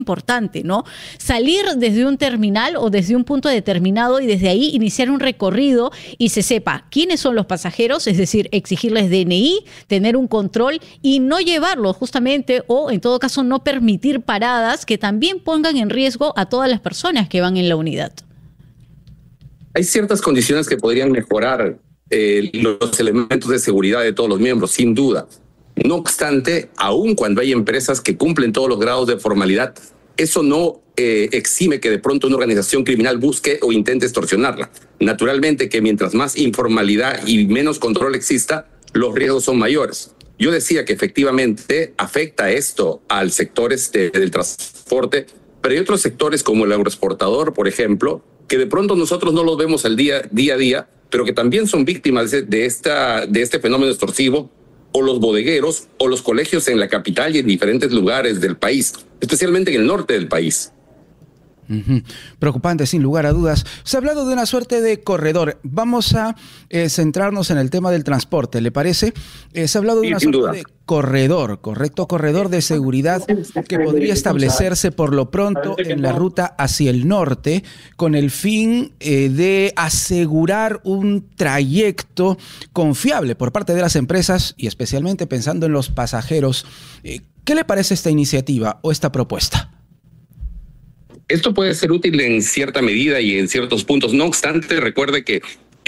importante, ¿no? Salir desde un terminal o desde un punto determinado y desde ahí iniciar un recorrido y se sepa quiénes son los pasajeros, es decir, exigirles DNI, tener un control y no llevarlos justamente, o en todo caso no permitir paradas que también pongan en riesgo a todas las personas que van en la unidad. Hay ciertas condiciones que podrían mejorar los elementos de seguridad de todos los miembros, sin duda. No obstante, aun cuando hay empresas que cumplen todos los grados de formalidad, eso no exime que de pronto una organización criminal busque o intente extorsionarla. Naturalmente que mientras más informalidad y menos control exista, los riesgos son mayores. Yo decía que efectivamente afecta esto al sector del transporte, pero hay otros sectores como el agroexportador, por ejemplo, que de pronto nosotros no los vemos al día a día, pero que también son víctimas de este fenómeno extorsivo, o los bodegueros, o los colegios en la capital y en diferentes lugares del país, especialmente en el norte del país. Preocupante, sin lugar a dudas. Se ha hablado de una suerte de corredor. Vamos a centrarnos en el tema del transporte, ¿le parece? Se ha hablado de una suerte de corredor, correcto, corredor de seguridad que podría establecerse por lo pronto en la ruta hacia el norte con el fin de asegurar un trayecto confiable por parte de las empresas y especialmente pensando en los pasajeros. ¿Qué le parece esta iniciativa o esta propuesta? Esto puede ser útil en cierta medida y en ciertos puntos. No obstante, recuerde que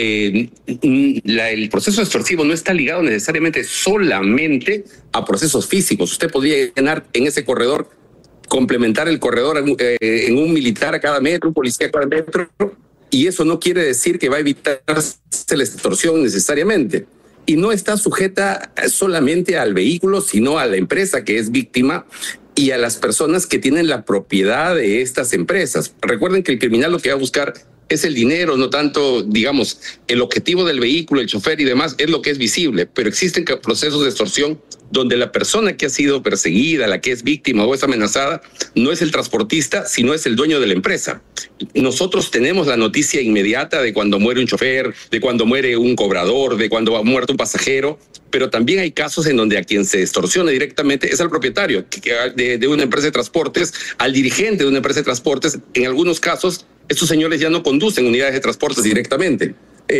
el proceso extorsivo no está ligado necesariamente solamente a procesos físicos. Usted podría llenar en ese corredor, complementar el corredor en un militar a cada metro, un policía a cada metro, y eso no quiere decir que va a evitarse la extorsión necesariamente. Y no está sujeta solamente al vehículo, sino a la empresa que es víctima y a las personas que tienen la propiedad de estas empresas. Recuerden que el criminal lo que va a buscar es el dinero, no tanto, digamos, el objetivo del vehículo, el chofer y demás, es lo que es visible, pero existen procesos de extorsión donde la persona que ha sido perseguida, la que es víctima o es amenazada, no es el transportista, sino es el dueño de la empresa. Nosotros tenemos la noticia inmediata de cuando muere un chofer, de cuando muere un cobrador, de cuando ha muerto un pasajero, pero también hay casos en donde a quien se extorsiona directamente es al propietario de una empresa de transportes, al dirigente de una empresa de transportes. En algunos casos, estos señores ya no conducen unidades de transportes directamente.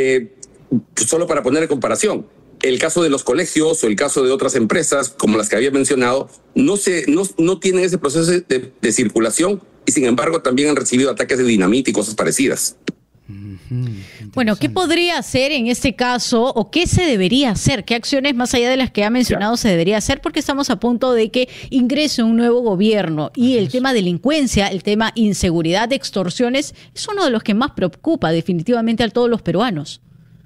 Solo para poner en comparación, el caso de los colegios o el caso de otras empresas, como las que había mencionado, no tienen ese proceso de circulación y sin embargo también han recibido ataques de dinamita y cosas parecidas. Bueno, ¿qué podría hacer en este caso o qué se debería hacer? ¿Qué acciones más allá de las que ha mencionado se debería hacer? Porque estamos a punto de que ingrese un nuevo gobierno y el tema delincuencia, el tema inseguridad, extorsiones, es uno de los que más preocupa definitivamente a todos los peruanos.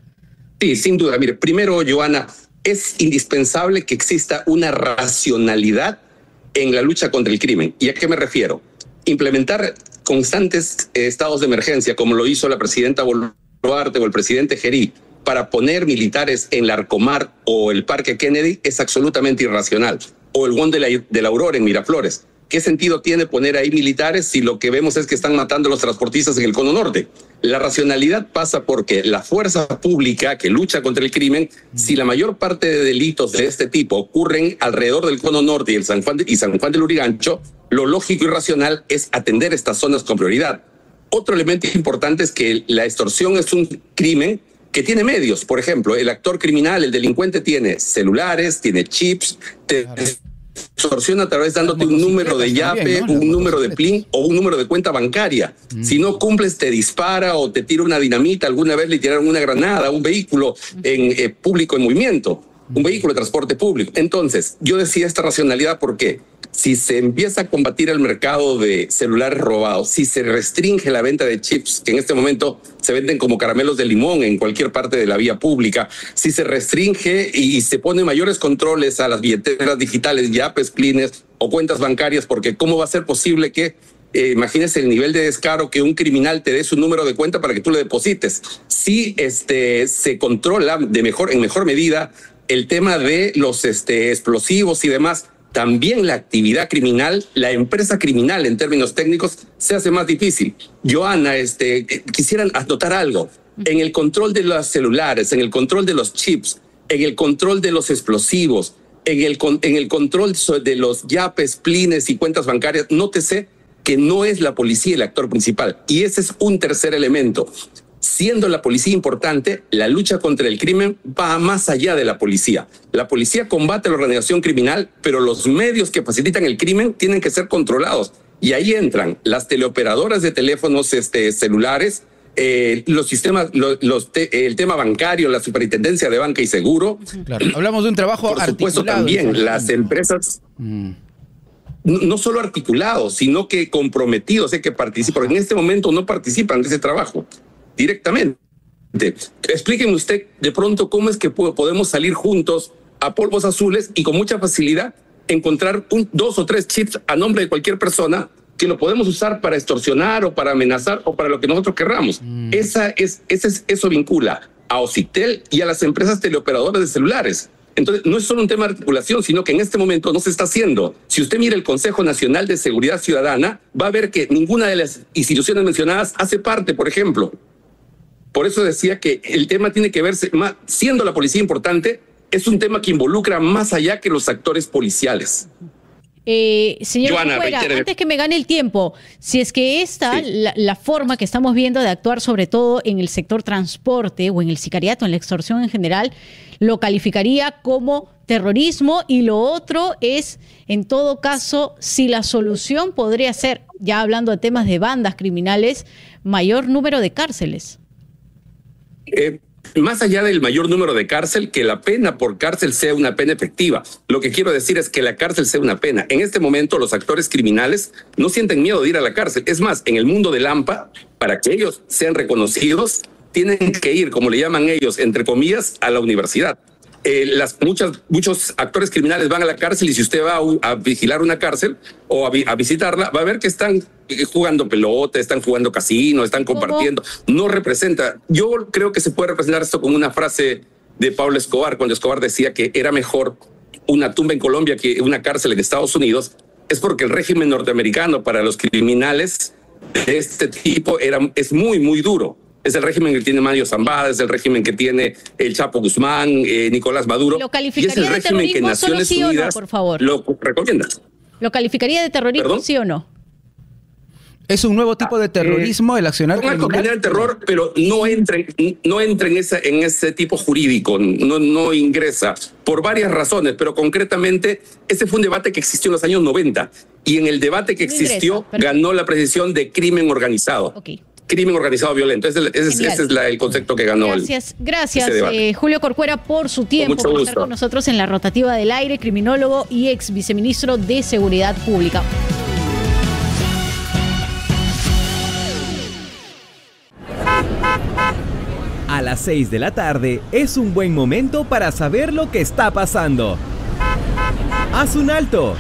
Sí, sin duda. Mire, primero, Joana, es indispensable que exista una racionalidad en la lucha contra el crimen. ¿Y a qué me refiero? Implementar constantes estados de emergencia, como lo hizo la presidenta Boluarte o el presidente Gerí, para poner militares en Larcomar o el Parque Kennedy, es absolutamente irracional. O el Won de la Aurora en Miraflores. ¿Qué sentido tiene poner ahí militares si lo que vemos es que están matando a los transportistas en el Cono Norte? La racionalidad pasa porque la fuerza pública que lucha contra el crimen, si la mayor parte de delitos de este tipo ocurren alrededor del Cono Norte y San Juan del Lurigancho, lo lógico y racional es atender estas zonas con prioridad. Otro elemento importante es que la extorsión es un crimen que tiene medios. Por ejemplo, el actor criminal, el delincuente, tiene celulares, tiene chips, extorsiona a través dándote un número de yape, ¿no? Un número de PLIN o un número de cuenta bancaria. Si no cumples, te dispara o te tira una dinamita. Alguna vez le tiraron una granada a un vehículo público en movimiento, un vehículo de transporte público. Entonces, yo decía esta racionalidad porque si se empieza a combatir el mercado de celulares robados, si se restringe la venta de chips, que en este momento se venden como caramelos de limón en cualquier parte de la vía pública, si se restringe y se pone mayores controles a las billeteras digitales, yapes, plines o cuentas bancarias, porque ¿cómo va a ser posible que, imagínese el nivel de descaro, que un criminal te dé su número de cuenta para que tú le deposites? Si se controla en mejor medida el tema de los explosivos y demás, también la actividad criminal, la empresa criminal en términos técnicos, se hace más difícil. Joana, quisieran anotar algo. En el control de los celulares, en el control de los chips, en el control de los explosivos, en el control de los yapes, plines y cuentas bancarias, nótese que no es la policía el actor principal. Y ese es un tercer elemento. Siendo la policía importante, la lucha contra el crimen va más allá de la policía. La policía combate la organización criminal, pero los medios que facilitan el crimen tienen que ser controlados. Y ahí entran las teleoperadoras de teléfonos celulares, los sistemas, el tema bancario, la superintendencia de banca y seguro. Claro. Hablamos de un trabajo por supuesto también las empresas, no solo articulados, sino que comprometidos, que participan. Porque en este momento no participan de ese trabajo directamente. Explíqueme usted de pronto cómo es que podemos salir juntos a polvos azules y con mucha facilidad encontrar 2 o 3 chips a nombre de cualquier persona que lo podemos usar para extorsionar o para amenazar o para lo que nosotros querramos. Eso vincula a Ocitel y a las empresas teleoperadoras de celulares. Entonces, no es solo un tema de articulación, sino que en este momento no se está haciendo. Si usted mira el Consejo Nacional de Seguridad Ciudadana, va a ver que ninguna de las instituciones mencionadas hace parte, por ejemplo. Por eso decía que el tema tiene que verse, siendo la policía importante, es un tema que involucra más allá que los actores policiales. Señor Corcuera, antes que me gane el tiempo, si es que la forma que estamos viendo de actuar, sobre todo en el sector transporte o en el sicariato, en la extorsión en general, lo calificaría como terrorismo, y lo otro es, en todo caso, si la solución podría ser, ya hablando de temas de bandas criminales, mayor número de cárceles. Más allá del mayor número de cárcel, que la pena por cárcel sea una pena efectiva. Lo que quiero decir es que la cárcel sea una pena. En este momento los actores criminales no sienten miedo de ir a la cárcel. Es más, en el mundo del AMPA, para que ellos sean reconocidos, tienen que ir, como le llaman ellos, entre comillas, a la universidad. Muchos actores criminales van a la cárcel, y si usted va a vigilar una cárcel o a visitarla, va a ver que están jugando pelota, están jugando casino, están compartiendo. No representa. Yo creo que se puede representar esto con una frase de Pablo Escobar, cuando Escobar decía que era mejor una tumba en Colombia que una cárcel en Estados Unidos. Es porque el régimen norteamericano para los criminales de este tipo es muy, muy duro. Es el régimen que tiene Mario Zambada, es el régimen que tiene el Chapo Guzmán, Nicolás Maduro. ¿Lo calificaría y es el régimen que Naciones sí Unidas no, por favor? Lo recomienda. ¿Lo calificaría de terrorismo, ¿perdón? Sí o no? ¿Es un nuevo tipo de terrorismo el accionar criminal? No es terror, pero no entra en ese tipo jurídico, no ingresa, por varias razones, pero concretamente ese fue un debate que existió en los años 90, y en el debate que existió ganó la precisión de crimen organizado. Okay. Crimen organizado violento. Ese es el concepto que ganó. Gracias, Julio Corcuera, por su tiempo, por estar con nosotros en la rotativa del aire, criminólogo y ex viceministro de Seguridad Pública. A las 6 de la tarde es un buen momento para saber lo que está pasando. Haz un alto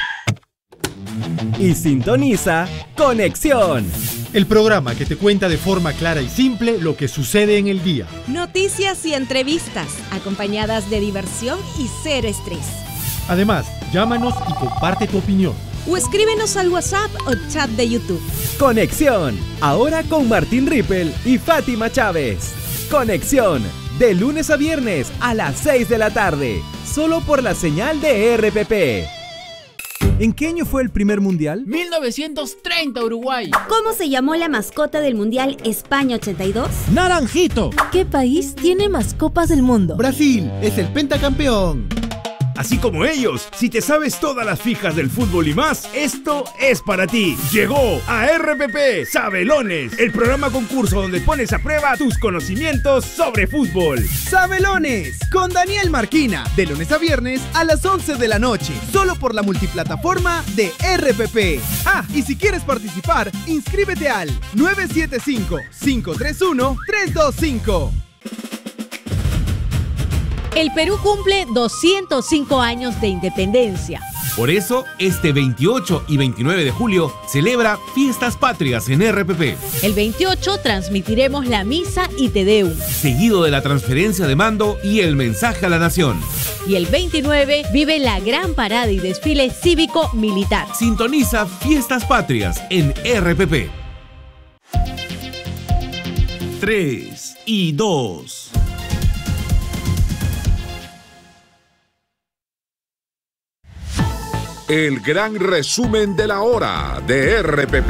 y sintoniza Conexión, el programa que te cuenta de forma clara y simple lo que sucede en el día. Noticias y entrevistas, acompañadas de diversión y cero estrés. Además, llámanos y comparte tu opinión. O escríbenos al WhatsApp o chat de YouTube. Conexión, ahora con Martín Rippel y Fátima Chávez. Conexión, de lunes a viernes a las 6 de la tarde, solo por la señal de RPP. ¿En qué año fue el primer mundial? 1930, Uruguay. ¿Cómo se llamó la mascota del mundial España 82? Naranjito. ¿Qué país tiene más copas del mundo? Brasil, es el pentacampeón. Así como ellos, si te sabes todas las fijas del fútbol y más, esto es para ti. Llegó a RPP Sabelones, el programa concurso donde pones a prueba tus conocimientos sobre fútbol. Sabelones, con Daniel Marquina, de lunes a viernes a las 11 de la noche, solo por la multiplataforma de RPP. Ah, y si quieres participar, inscríbete al 975-531-325. El Perú cumple 205 años de independencia. Por eso, este 28 y 29 de julio celebra Fiestas Patrias en RPP. El 28 transmitiremos la misa y Te Deum, seguido de la transferencia de mando y el mensaje a la nación. Y el 29 vive la gran parada y desfile cívico-militar. Sintoniza Fiestas Patrias en RPP. 3 y 2. el gran resumen de la hora de RPP.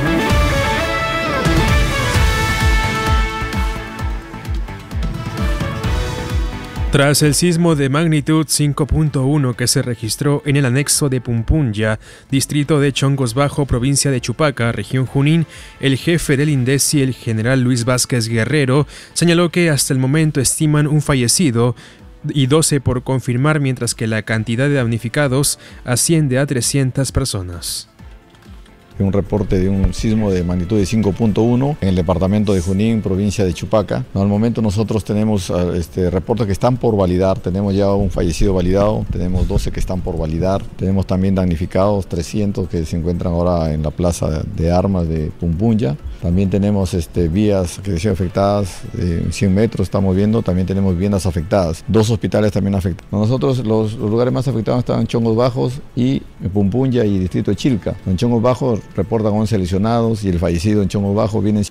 Tras el sismo de magnitud 5.1 que se registró en el anexo de Pumpunya, distrito de Chongos Bajo, provincia de Chupaca, región Junín, el jefe del INDECI, el general Luis Vázquez Guerrero, señaló que hasta el momento estiman un fallecido y 12 por confirmar, mientras que la cantidad de damnificados asciende a 300 personas. Un reporte de un sismo de magnitud de 5.1 en el departamento de Junín, provincia de Chupaca. Al momento nosotros tenemos reportes que están por validar, tenemos ya un fallecido validado, tenemos 12 que están por validar, tenemos también damnificados, 300 que se encuentran ahora en la plaza de armas de Pumpunya. También tenemos vías que se afectadas, 100 metros estamos viendo, también tenemos viviendas afectadas, 2 hospitales también afectados. Nosotros los lugares más afectados estaban Chongos Bajos y Pumpunya y distrito de Chilca. En Chongos Bajos reportan 11 lesionados y el fallecido en Chongos Bajo viene.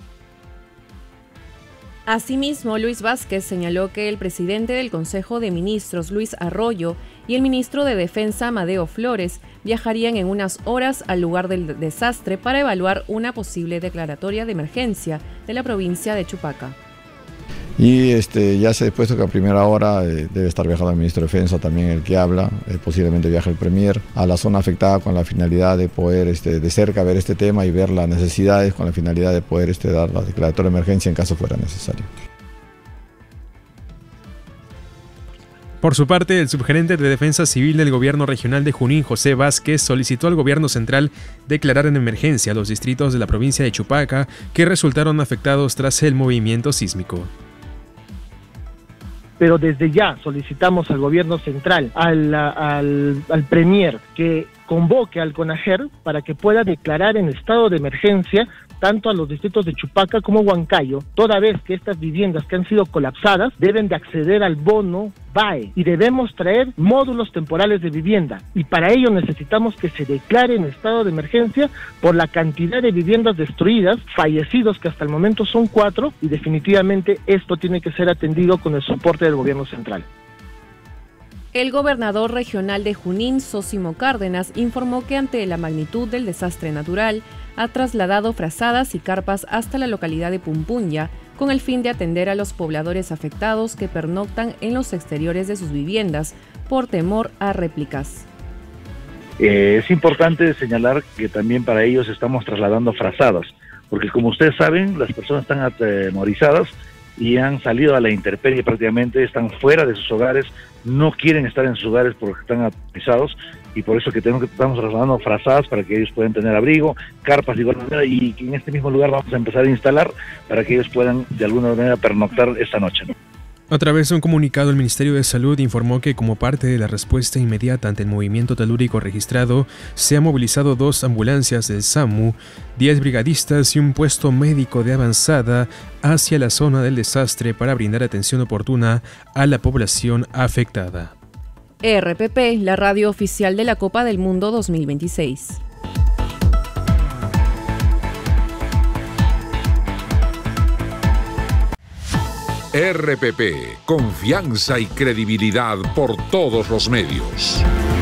Asimismo, Luis Vázquez señaló que el presidente del Consejo de Ministros, Luis Arroyo, y el ministro de Defensa, Amadeo Flores, viajarían en unas horas al lugar del desastre para evaluar una posible declaratoria de emergencia de la provincia de Chupaca. Y ya se ha dispuesto que a primera hora debe estar viajando el ministro de Defensa, también el que habla, posiblemente viaje el Premier a la zona afectada con la finalidad de poder de cerca ver este tema y ver las necesidades con la finalidad de poder dar la declaratoria de emergencia en caso fuera necesario. Por su parte, el subgerente de Defensa Civil del Gobierno Regional de Junín, José Vázquez, solicitó al Gobierno Central declarar en emergencia a los distritos de la provincia de Chupaca que resultaron afectados tras el movimiento sísmico. Pero desde ya solicitamos al gobierno central, al Premier, que convoque al CONAGER para que pueda declarar en estado de emergencia tanto a los distritos de Chupaca como Huancayo, toda vez que estas viviendas que han sido colapsadas deben de acceder al bono BAE y debemos traer módulos temporales de vivienda, y para ello necesitamos que se declare en estado de emergencia por la cantidad de viviendas destruidas, fallecidos que hasta el momento son 4, y definitivamente esto tiene que ser atendido con el soporte del gobierno central. El gobernador regional de Junín, Zósimo Cárdenas, informó que ante la magnitud del desastre natural, ha trasladado frazadas y carpas hasta la localidad de Pumpunya, con el fin de atender a los pobladores afectados que pernoctan en los exteriores de sus viviendas por temor a réplicas. Es importante señalar que también para ellos estamos trasladando frazadas, porque como ustedes saben, las personas están atemorizadas y han salido a la intemperie prácticamente, están fuera de sus hogares, no quieren estar en sus hogares porque están atemorizados, y por eso que estamos trasladando frazadas para que ellos puedan tener abrigo, carpas de igual manera, y en este mismo lugar vamos a empezar a instalar para que ellos puedan de alguna manera pernoctar esta noche, ¿no? A través de un comunicado, el Ministerio de Salud informó que como parte de la respuesta inmediata ante el movimiento telúrico registrado, se han movilizado 2 ambulancias del SAMU, 10 brigadistas y un puesto médico de avanzada hacia la zona del desastre para brindar atención oportuna a la población afectada. RPP, la radio oficial de la Copa del Mundo 2026. RPP, confianza y credibilidad por todos los medios.